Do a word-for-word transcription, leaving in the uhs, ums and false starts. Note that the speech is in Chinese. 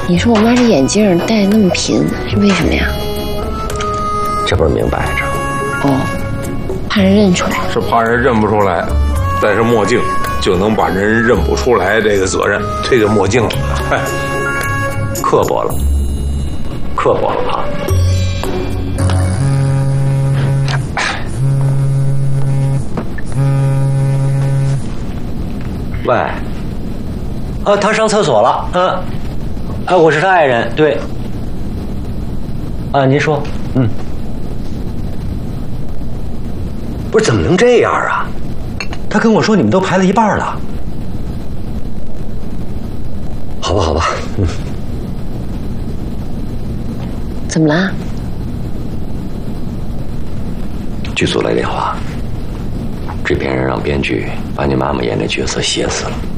你说我妈这眼镜戴得那么平，是为什么呀？ 这不是明摆着？ 哦，怕人认出来。 是怕人认不出来，戴上墨镜就能把人认不出来这个责任推给墨镜了。嗨， 刻薄了，刻薄了啊！喂，啊，他上厕所了，嗯、啊，啊，我是他爱人，对。啊，您说，嗯，不是怎么能这样啊？他跟我说你们都排了一半了。好吧，好吧，嗯。 怎么了？ 剧组来电话，制片人让编剧把你妈妈演的角色写死了。